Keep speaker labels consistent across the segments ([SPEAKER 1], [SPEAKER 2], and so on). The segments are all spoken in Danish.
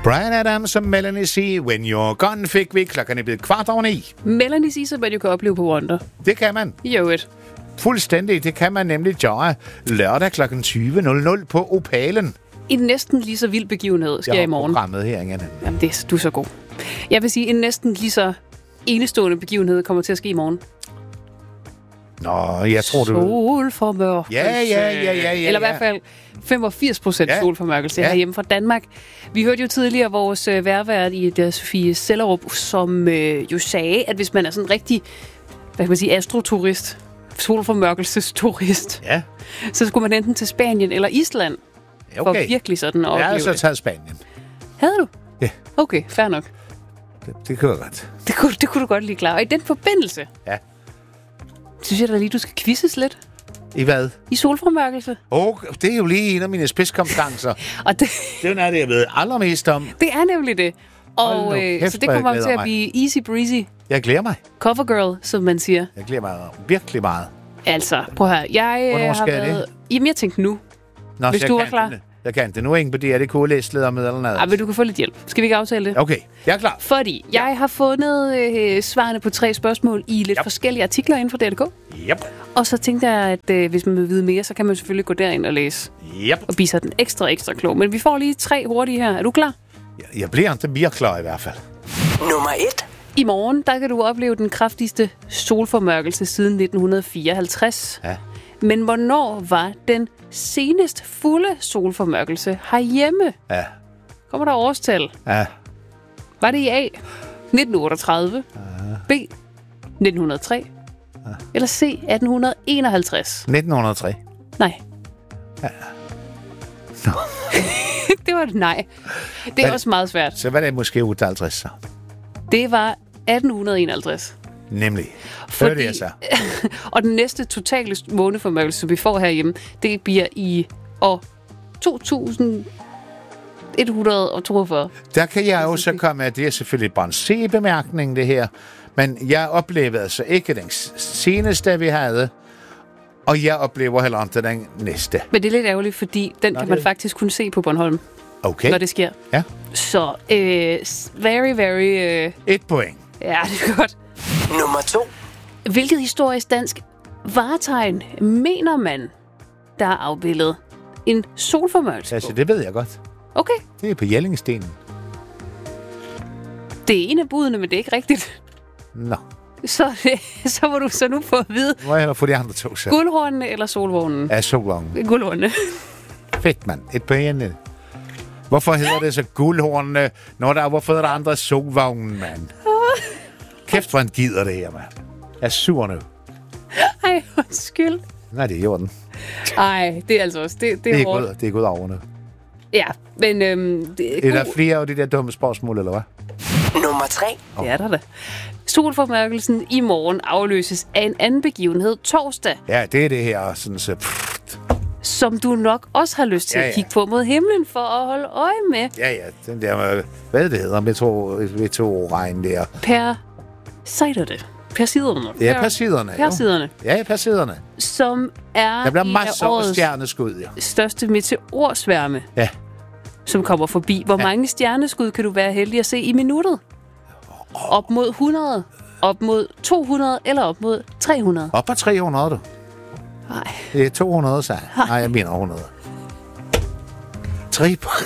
[SPEAKER 1] Bryan Adams og Melanie C. When You're Gone fik vi. Klokken er blevet 8:15.
[SPEAKER 2] Melanie C., som man jo kan opleve på Wonder.
[SPEAKER 1] Det kan man.
[SPEAKER 2] Jo,
[SPEAKER 1] Fuldstændig. Det kan man nemlig gøre lørdag kl. 20.00 på Opalen.
[SPEAKER 2] En næsten lige så vild begivenhed sker i morgen.
[SPEAKER 1] Programmet her, Inge.
[SPEAKER 2] Jamen, du er så god. Jeg vil sige, en næsten lige så enestående begivenhed kommer til at ske i morgen.
[SPEAKER 1] Nå, jeg tror, du...
[SPEAKER 2] Solformørkelse.
[SPEAKER 1] Ja.
[SPEAKER 2] Eller i hvert fald 85% solformørkelse herhjemme fra Danmark. Vi hørte jo tidligere vores værvært i Sofie Sellerup, som jo sagde, at hvis man er sådan en rigtig, hvad kan man sige, astroturist, solformørkelsesturist, så skulle man enten til Spanien eller Island. For virkelig sådan at opleve.
[SPEAKER 1] Jeg har så taget Spanien.
[SPEAKER 2] Havde du?
[SPEAKER 1] Ja.
[SPEAKER 2] Okay, fair nok.
[SPEAKER 1] Det kunne jeg godt.
[SPEAKER 2] Det kunne du godt lige klare. Og i den forbindelse, synes jeg da lige, du skal quizzes lidt.
[SPEAKER 1] I hvad?
[SPEAKER 2] I solformørkelse.
[SPEAKER 1] Det er jo lige en af mine spidskompetencer.
[SPEAKER 2] Og det
[SPEAKER 1] er jo noget, jeg ved allermest om.
[SPEAKER 2] Det er nemlig det. Og så det kommer til at blive easy breezy.
[SPEAKER 1] Jeg glæder mig.
[SPEAKER 2] Cover girl, som man siger.
[SPEAKER 1] Jeg glæder mig virkelig meget.
[SPEAKER 2] Altså, prøv her.
[SPEAKER 1] Hvornår skal det?
[SPEAKER 2] Jamen, jeg tænkte nu.
[SPEAKER 1] Nå,
[SPEAKER 2] hvis du var klar.
[SPEAKER 1] Jeg kan det nu ikke, fordi det kunne læse lidt om eller noget.
[SPEAKER 2] Men du kan få lidt hjælp. Skal vi ikke aftale det?
[SPEAKER 1] Okay, jeg er klar.
[SPEAKER 2] Fordi jeg har fundet svarene på 3 spørgsmål i lidt forskellige artikler inden for DRK.
[SPEAKER 1] Yep.
[SPEAKER 2] Og så tænkte jeg, at hvis man vil vide mere, så kan man selvfølgelig gå derind og læse.
[SPEAKER 1] Yep.
[SPEAKER 2] Og blive sådan ekstra klog. Men vi får lige 3 hurtige her. Er du klar?
[SPEAKER 1] Jeg bliver ikke mere klar i hvert fald.
[SPEAKER 3] Nummer 1.
[SPEAKER 2] I morgen, der kan du opleve den kraftigste solformørkelse siden 1954.
[SPEAKER 1] Ja.
[SPEAKER 2] Men hvornår var den senest fulde solformørkelse herhjemme?
[SPEAKER 1] Ja.
[SPEAKER 2] Kommer der årstal?
[SPEAKER 1] Ja.
[SPEAKER 2] Var det i A, 1938, B, 1903, eller C, 1851?
[SPEAKER 1] 1903.
[SPEAKER 2] Nej.
[SPEAKER 1] Ja.
[SPEAKER 2] No. Det var et nej. Det er også meget svært.
[SPEAKER 1] Så var det måske 58 så?
[SPEAKER 2] Det var 1851.
[SPEAKER 1] Nemlig. Fordi, det så.
[SPEAKER 2] Og den næste totale måneformørkelse, som vi får herhjemme, det bliver i år 2142.
[SPEAKER 1] Der kan jeg jo så komme, at det er selvfølgelig bare en C-bemærkning, det her. Men jeg oplevede altså ikke den seneste, vi havde. Og jeg oplever heller ikke den næste.
[SPEAKER 2] Men det er lidt ærgerligt, fordi den kan man faktisk kun se på Bornholm.
[SPEAKER 1] Okay.
[SPEAKER 2] Når det sker.
[SPEAKER 1] Ja.
[SPEAKER 2] Så very...
[SPEAKER 1] 1 point.
[SPEAKER 2] Ja, det er godt.
[SPEAKER 3] Nummer 2.
[SPEAKER 2] Hvilket historisk dansk varetegn mener man, der er afbildet en solformørkelse?
[SPEAKER 1] Altså, det ved jeg godt.
[SPEAKER 2] Okay.
[SPEAKER 1] Det er på Jellingstenen.
[SPEAKER 2] Det er en af budene, men det er ikke rigtigt.
[SPEAKER 1] Nå.
[SPEAKER 2] Så må du så nu få at vide.
[SPEAKER 1] Må jeg få de andre 2 så?
[SPEAKER 2] Guldhornene eller solvognen?
[SPEAKER 1] Ja, solvognen.
[SPEAKER 2] Guldhornene.
[SPEAKER 1] Fedt, mand. 1 point. Hvorfor hedder det så guldhornene, hvorfor er der andre solvognen, mand? Kæft, hvor han gider det her, mand. Jeg er sur nu.
[SPEAKER 2] Ej, undskyld.
[SPEAKER 1] Nej, det er jorden.
[SPEAKER 2] Ej, det er altså også... Det
[SPEAKER 1] er gået over nu.
[SPEAKER 2] Ja, men...
[SPEAKER 1] Er der flere af de der dumme spørgsmål, eller hvad?
[SPEAKER 3] Nummer 3.
[SPEAKER 2] Det er der da. Solformørkelsen i morgen afløses af en anden begivenhed torsdag.
[SPEAKER 1] Ja, det er det her, sådan så...
[SPEAKER 2] Som du nok også har lyst til at kigge på mod himlen for at holde øje med.
[SPEAKER 1] Ja, den der, hvad det hedder, meteorregn der.
[SPEAKER 2] Perseiderne. Persiderne.
[SPEAKER 1] Ja, Persiderne.
[SPEAKER 2] Persiderne.
[SPEAKER 1] Ja, Persiderne.
[SPEAKER 2] Som er
[SPEAKER 1] der bliver masser af stjerneskud,
[SPEAKER 2] største meteorsværme.
[SPEAKER 1] Ja.
[SPEAKER 2] Som kommer forbi. Hvor mange stjerneskud kan du være heldig at se i minuttet? Op mod 100, op mod 200 eller op mod 300?
[SPEAKER 1] Op på 300, du.
[SPEAKER 2] Nej.
[SPEAKER 1] Det er 200, så. Nej, jeg mener 100. 3 point.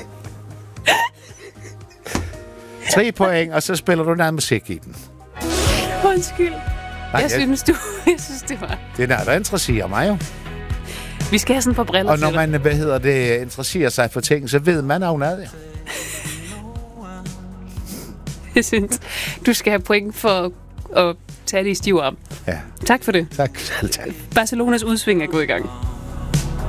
[SPEAKER 1] 3 point, og så spiller du noget musik i den.
[SPEAKER 2] Undskyld. Jeg synes, det var...
[SPEAKER 1] Det er der interesserer mig jo.
[SPEAKER 2] Vi skal have sådan et par briller.
[SPEAKER 1] Og når man, interesserer sig for ting, så ved man jo noget.
[SPEAKER 2] Jeg synes, du skal have point for at tage det i stiv arm.
[SPEAKER 1] Ja.
[SPEAKER 2] Tak for det.
[SPEAKER 1] Tak.
[SPEAKER 2] Barcelonas udsving er gået i gang.